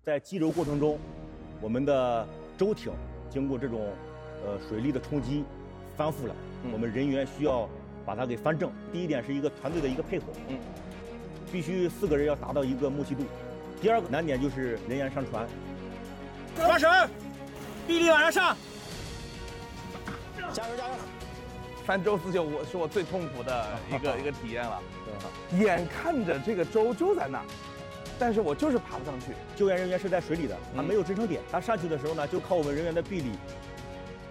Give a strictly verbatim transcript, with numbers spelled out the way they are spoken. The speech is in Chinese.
在激流过程中，我们的舟艇经过这种呃水力的冲击翻覆了， 嗯、 我们人员需要把它给翻正。第一点是一个团队的一个配合， 嗯， 必须四个人要达到一个默契度。第二个难点就是人员上船，抓绳，臂力往上上， 加油加油！ 翻舟自救，我是我最痛苦的一个一个体验了。眼看着这个舟就在那儿，但是我就是爬不上去。 救援人员是在水里的，他没有支撑点，他上去的时候呢，就靠我们人员的臂力